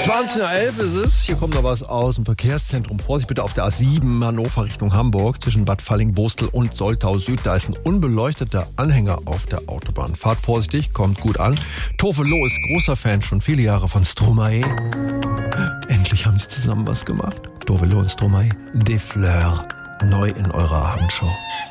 20:11 ist es. Hier kommt noch was aus dem Verkehrszentrum. Vorsicht bitte auf der A7 Hannover Richtung Hamburg zwischen Bad Falling-Bostel und Soltau Süd. Da ist ein unbeleuchteter Anhänger auf der Autobahn. Fahrt vorsichtig, kommt gut an. Tove Lo ist großer Fan, schon viele Jahre von Stromae. Endlich haben sie zusammen was gemacht. Tove Lo und Stromae. Des Fleurs. Neu in eurer Abendshow.